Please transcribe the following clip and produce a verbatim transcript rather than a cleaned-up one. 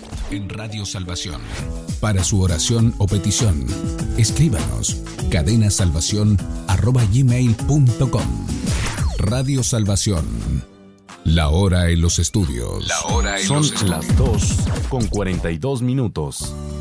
en Radio Salvación. Para su oración o petición, escríbanos cadenasalvación arroba gmail punto com. Radio Salvación. La hora en los estudios. La hora en Son los estudios. Las dos con cuarenta y dos minutos.